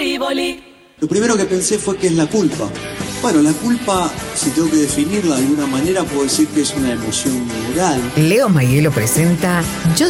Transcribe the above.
Boli. Lo primero que pensé fue ¿qué es la culpa? Bueno, la culpa, si tengo que definirla de alguna manera, puedo decir que es una emoción moral. Leo Mayelo presenta Yo